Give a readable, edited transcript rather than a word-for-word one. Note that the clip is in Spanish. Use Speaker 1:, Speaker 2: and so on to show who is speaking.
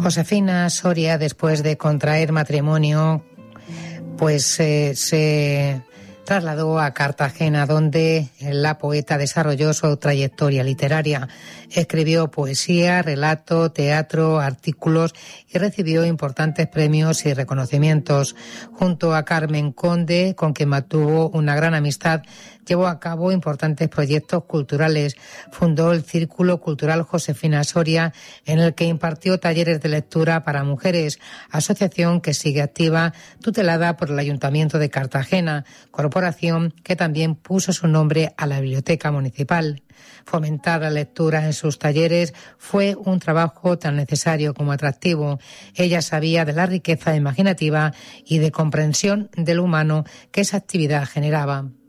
Speaker 1: Josefina Soria, después de contraer matrimonio, pues se trasladó a Cartagena, donde la poeta desarrolló su trayectoria literaria. Escribió poesía, relato, teatro, artículos y recibió importantes premios y reconocimientos. Junto a Carmen Conde, con quien mantuvo una gran amistad, llevó a cabo importantes proyectos culturales. Fundó el Círculo Cultural Josefina Soria, en el que impartió talleres de lectura para mujeres, asociación que sigue activa, tutelada por el Ayuntamiento de Cartagena, corporación que también puso su nombre a la Biblioteca Municipal. Fomentar la lectura en sus talleres fue un trabajo tan necesario como atractivo. Ella sabía de la riqueza imaginativa y de comprensión del humano que esa actividad generaba.